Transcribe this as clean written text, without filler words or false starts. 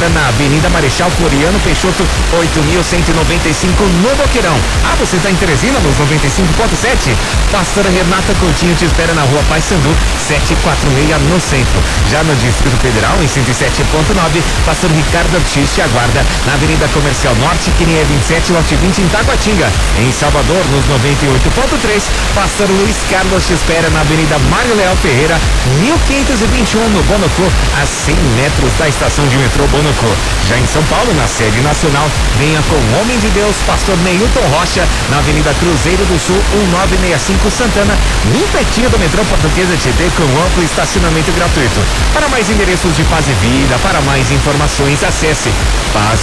espera na Avenida Marechal Floriano Peixoto, 8.195 no Boqueirão. Você está em Teresina, nos 95.7? Pastora Renata Coutinho te espera na Rua Paissandu, 746 no centro. Já no Distrito Federal, em 107.9, Pastor Ricardo Ortiz te aguarda na Avenida Comercial Norte, 527, lote 20 em Taguatinga. Em Salvador, nos 98.3, Pastor Luiz Carlos te espera na Avenida Mário Leal Ferreira, 1521 no Bonocô, a 100 metros da estação de metrô Bonocô. Já em São Paulo, na sede nacional, venha com o homem de Deus, Pastor Neilton Rocha, na Avenida Cruzeiro do Sul, 1965 Santana, bem pertinho do metrô Portuguesa Tietê, com amplo estacionamento gratuito. Para mais endereços de Paz e Vida, para mais informações, acesse Paz